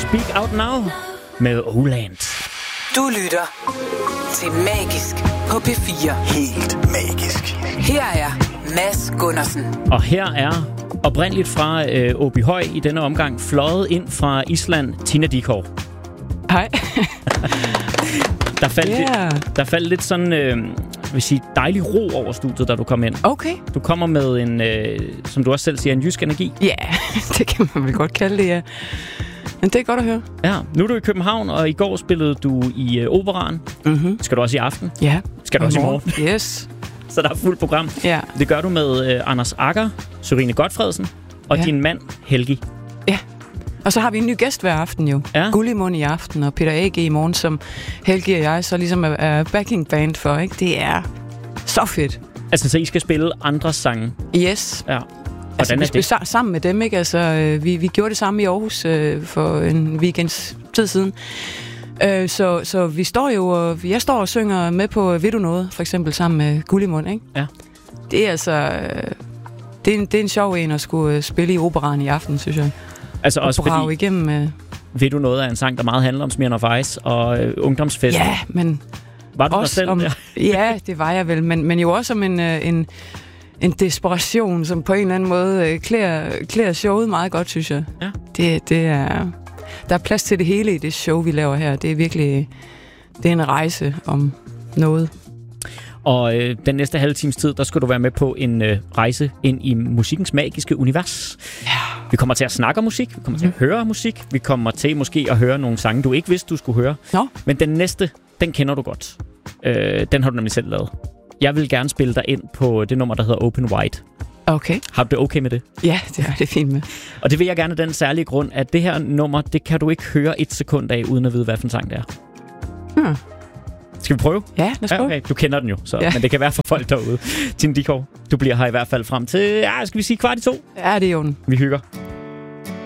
Speak Out Now med Oland. Du lytter til Magisk på P4. Helt magisk. Her er Mads Gundersen. Og her er oprindeligt fra Åbyhøj i denne omgang fløjet ind fra Island, Tina Dickow. Hej. Der faldt lidt sådan, vil sige, dejlig ro over studiet, da du kom ind. Okay. Du kommer med en, som du også selv siger, en jysk energi. Ja, det kan man vel godt kalde det, ja. Men det er godt at høre. Ja, nu er du i København, og i går spillede du i Operaen. Mm-hmm. Skal du også i aften? Ja. Skal du også i morgen? Yes. Så der er fuldt program. Ja. Det gør du med Anders Agger, Sørine Gotfredsen og din mand, Helgi. Ja. Og så har vi en ny gæst hver aften jo. Ja. Gullimund i aften og Peter A.G. i morgen, som Helgi og jeg så ligesom er backing band for, ikke? Det er så fedt. Altså, så I skal spille andres sange? Yes. Ja. Altså, vi spiller sammen med dem, ikke? Altså, vi gjorde det samme i Aarhus for en weekends tid siden. Så vi står jo, og jeg står og synger med på Ved du noget, for eksempel sammen med Gullimund, ikke? Ja. Det er altså... Det er en sjov en at skulle spille i Operaen i aften, synes jeg. Altså også fordi... igennem... Ved du noget af en sang, der meget handler om Smirnoff Ice og ungdomsfest? Ja, men... Var du der selv? Ja, det var jeg vel, men jo også om en desperation, som på en eller anden måde klæder showet meget godt, synes jeg. Ja. Det er... Der er plads til det hele i det show, vi laver her. Det er virkelig... Det er en rejse om noget. Og den næste halve times tid, der skal du være med på en rejse ind i musikkens magiske univers. Ja. Vi kommer til at snakke om musik, vi kommer til at høre musik, vi kommer til måske at høre nogle sange, du ikke vidste, du skulle høre. Nå. Men den næste, den kender du godt. Den har du nemlig selv lavet. Jeg vil gerne spille dig ind på det nummer, der hedder Open Wide. Okay. Har du det okay med det? Ja, det er det fint med. Og det vil jeg gerne af den særlige grund, at det her nummer, det kan du ikke høre 1 sekund af, uden at vide, hvad for en sang det er. Skal vi prøve? Ja, lad os prøve. Okay. Du kender den jo, så, men det kan være for folk derude. Tina Dickow, du bliver her i hvert fald frem til, skal vi sige 1:15? Ja, det er jo den. Vi hygger.